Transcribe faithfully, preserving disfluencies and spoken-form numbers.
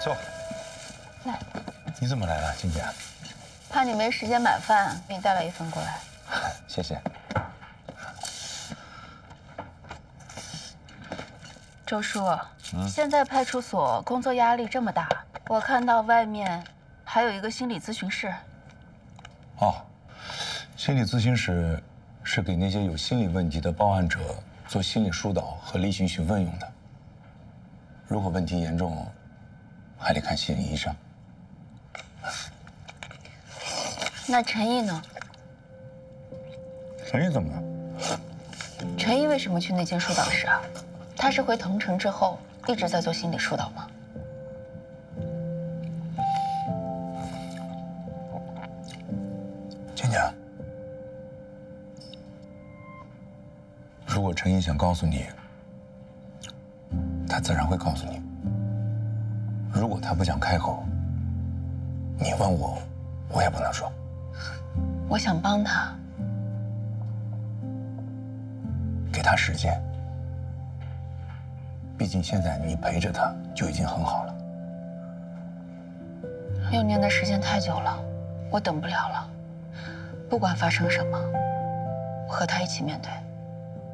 坐。 来。 你怎么来了，金姐？ 怕你没时间买饭，给你带了一份过来。 谢谢。 周叔， 嗯， 现在派出所工作压力这么大，我看到外面还有一个心理咨询室。 哦，心理咨询室是给那些有心理问题的报案者做心理疏导和例行询问用的。如果问题严重，还得看心理医生。 那陈毅呢？ 陈毅怎么了？ 陈毅为什么去那间疏导室啊？他是回桐城之后一直在做心理疏导吗？ 倩倩，如果陈毅想告诉你，他自然会告诉你。如果他不想开口，你问我，我也不能说。 我想帮他， 给他时间。毕竟现在你陪着他就已经很好了。 六年的时间太久了，我等不了了。不管发生什么，我和他一起面对。